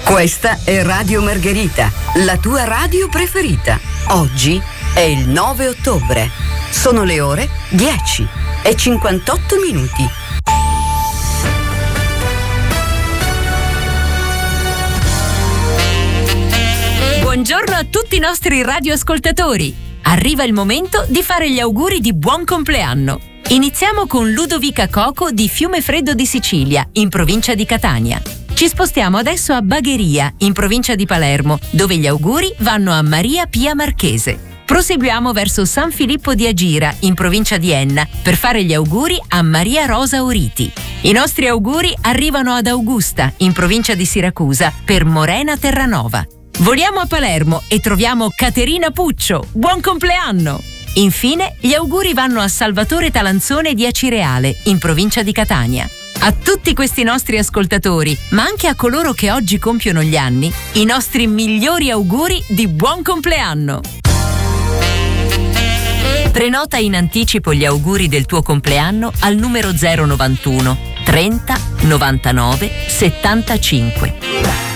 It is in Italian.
Questa è Radio Margherita, la tua radio preferita. Oggi è il 9 ottobre. Sono le ore 10:58. Buongiorno a tutti i nostri radioascoltatori. Arriva il momento di fare gli auguri di buon compleanno. Iniziamo con Ludovica Coco di Fiumefreddo di Sicilia, in provincia di Catania. Ci spostiamo adesso a Bagheria, in provincia di Palermo, dove gli auguri vanno a Maria Pia Marchese. Proseguiamo verso San Filippo di Agira, in provincia di Enna, per fare gli auguri a Maria Rosa Oriti. I nostri auguri arrivano ad Augusta, in provincia di Siracusa, per Morena Terranova. Voliamo a Palermo e troviamo Caterina Puccio. Buon compleanno! Infine, gli auguri vanno a Salvatore Talanzone di Acireale, in provincia di Catania. A tutti questi nostri ascoltatori, ma anche a coloro che oggi compiono gli anni, i nostri migliori auguri di buon compleanno! Prenota in anticipo gli auguri del tuo compleanno al numero 091 30 99 75.